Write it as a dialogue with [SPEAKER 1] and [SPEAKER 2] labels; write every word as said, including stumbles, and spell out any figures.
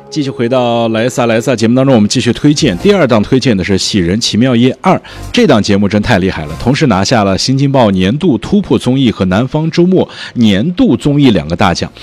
[SPEAKER 1] 继续回到莱萨莱萨节目当中，我们继续推荐第二档，推荐的是《喜人奇妙夜二》。这档节目真太厉害了，同时拿下了新京报年度突破综艺和南方周末年度综艺两个大奖。